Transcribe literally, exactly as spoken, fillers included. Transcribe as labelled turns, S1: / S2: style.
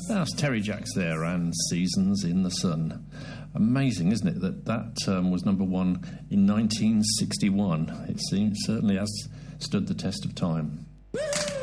S1: That's Terry Jacks there and Seasons in the Sun. Amazing, isn't it, that that um, was number one in nineteen sixty-one. It seems, certainly has stood the test of time.